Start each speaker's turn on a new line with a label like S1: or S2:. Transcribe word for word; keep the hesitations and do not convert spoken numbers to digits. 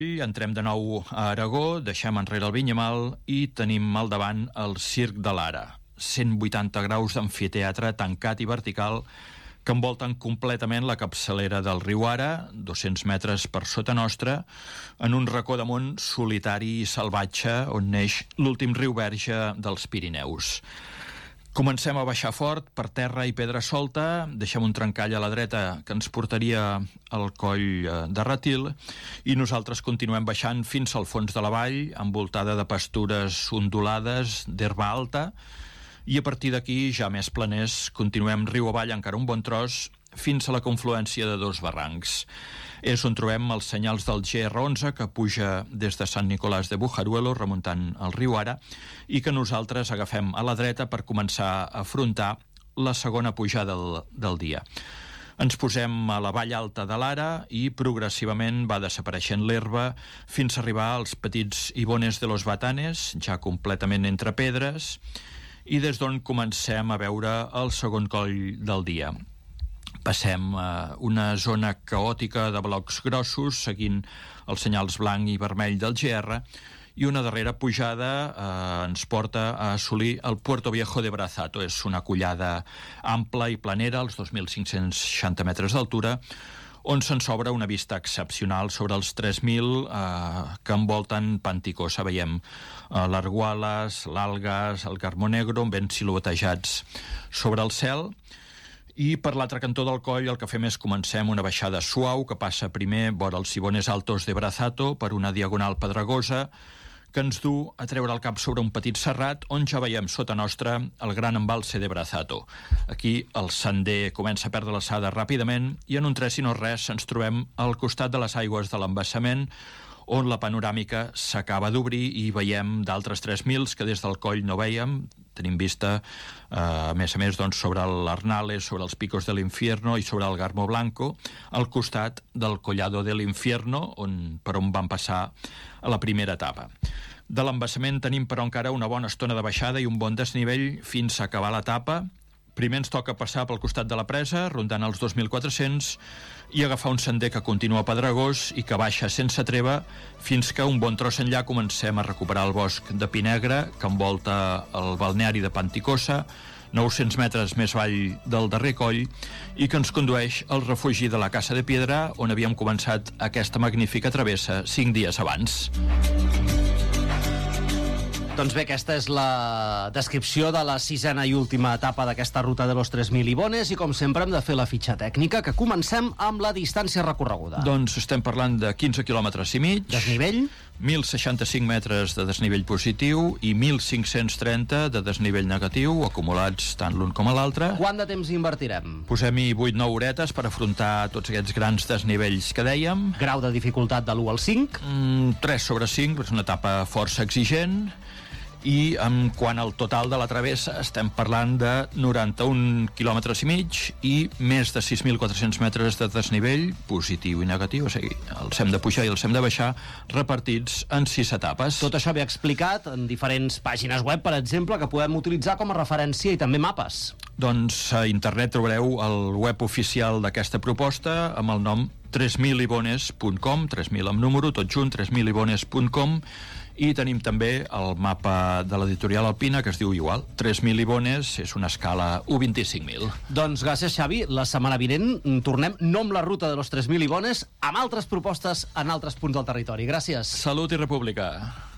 S1: Entrem de nou a Aragó, deixem enrere el Vinyamal i tenim al davant el Circ de Lara. cent vuitanta graus d'amfiteatre tancat i vertical que envolten completament la capçalera del riu Ara, dos-cents metres per sota nostra, en un racó de món solitari i salvatge on neix l'últim riu Verge dels Pirineus. Comencem a baixar fort per terra i pedra solta, deixem un trencall a la dreta que ens portaria al coll de Ratil i nosaltres continuem baixant fins al fons de la vall, envoltada de pastures ondulades, d'herba alta, i a partir d'aquí, ja més planers, continuem riu avall encara un bon tros fins a la confluència de dos barrancs. És on trobem els senyals del G R onze que puja des de Sant Nicolàs de Bujaruelo remuntant el riu Ara i que nosaltres agafem a la dreta per començar a afrontar la segona pujada del, del dia. Ens posem a la vall alta de l'Ara i progressivament va desapareixent l'herba fins a arribar als petits ibones de los Batanes, ja completament entre pedres, i des d'on comencem a veure el segon coll del dia. Passem a una zona caòtica de blocs grossos, seguint els senyals blanc i vermell del G R, i una darrera pujada eh, ens porta a assolir el Puerto Viejo de Brazato. És una collada ampla i planera, als dos mil cinc-cents seixanta metres d'altura, on se'n s'obre una vista excepcional sobre els tres mil eh, que envolten Panticosa. Veiem eh, l'Arguales, l'Algas, el Carmo Negro, ben siluetejats sobre el cel. I per l'altre cantó del coll el que fem és comencem una baixada suau que passa primer vora els Sibones Altos de Brazato per una diagonal pedregosa que ens du a treure el cap sobre un petit serrat on ja veiem sota nostra el gran embalse de Brazato. Aquí el sender comença a perdre l'alçada ràpidament i en un tres i no res ens trobem al costat de les aigües de l'embassament on la panoràmica s'acaba d'obrir i veiem d'altres tres mil que des del coll no veiem. Tenim vista, eh, a més a més, doncs, sobre l'Arnales, sobre els Picos de l'Infierno i sobre el Garmo Blanco, al costat del Collado de l'Infierno, on, per on van passar a la primera etapa. De l'embassament tenim, però, encara una bona estona de baixada i un bon desnivell fins a acabar l'etapa. Primer ens toca passar pel costat de la presa, rondant els dos mil quatre-cents, i agafar un sender que continua pedregós i que baixa sense treva fins que un bon tros enllà comencem a recuperar el bosc de pi negre que envolta el balneari de Panticosa, nou-cents metres més avall del darrer coll, i que ens condueix al refugi de la Casa de Piedra, on havíem començat aquesta magnífica travessa cinc dies abans.
S2: Doncs bé, aquesta és la descripció de la sisena i última etapa d'aquesta ruta de los tres mil Ibones i com sempre hem de fer la fitxa tècnica, que comencem amb la distància recorreguda.
S1: Doncs estem parlant de quinze quilòmetres i mig.
S2: Desnivell?
S1: mil seixanta-cinc metres de desnivell positiu i mil cinc-cents trenta de desnivell negatiu, acumulats tant l'un com l'altre.
S2: Quant de temps invertirem?
S1: Posem-hi vuit nou horetes per afrontar tots aquests grans desnivells que dèiem.
S2: Grau de dificultat de l'u al cinc?
S1: Mm, tres sobre cinc, és una etapa força exigent. I en quant al total de la travessa estem parlant de noranta-un quilòmetres i mig i més de sis mil quatre-cents metres de desnivell positiu i negatiu, o sigui, els hem de pujar i els hem de baixar repartits en sis etapes.
S2: Tot això ve explicat en diferents pàgines web, per exemple, que podem utilitzar com a referència i també mapes.
S1: Doncs a internet trobareu el web oficial d'aquesta proposta amb el nom tres mil ibones punt com, tres mil amb número, tot junt, tres mil ibones punt com, i tenim també el mapa de l'editorial Alpina que es diu igual, tres mil Ibones, és una escala u vint-i-cinc mil.
S2: Doncs gràcies, Xavi. La setmana vinent tornem no amb la ruta de los tres mil Ibones, amb altres propostes en altres punts del territori. Gràcies.
S1: Salut i república.